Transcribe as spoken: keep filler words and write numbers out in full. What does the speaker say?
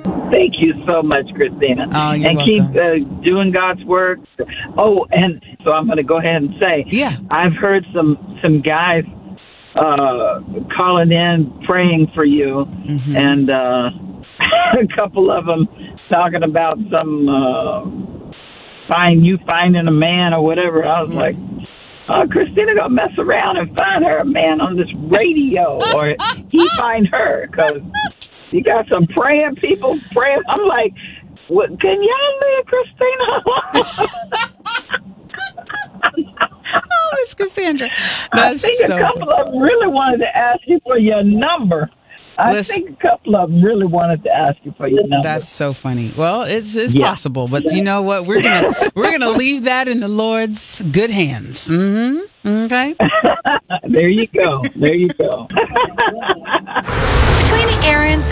Thank you so much, Christina. Oh, you're and welcome. keep uh, doing God's work. Oh, and so I'm going to go ahead and say, Yeah. I've heard some some guys uh, calling in, praying for you, Mm-hmm. and uh, a couple of them talking about some uh, find you finding a man or whatever. I was Mm-hmm. like, oh, Christina gonna mess around and find her a man on this radio, or he find her, because you got some praying people praying. I'm like, what, can y'all leave Christina alone? Oh, Miss Cassandra. I That's think so a couple funny. of them really wanted to ask you for your number. I Listen. think a couple of them really wanted to ask you for your number. That's so funny. Well, it's it's Yeah. possible, but you know what? We're gonna we're gonna leave that in the Lord's good hands. Mm-hmm. Okay. There you go. There you go. Between the errands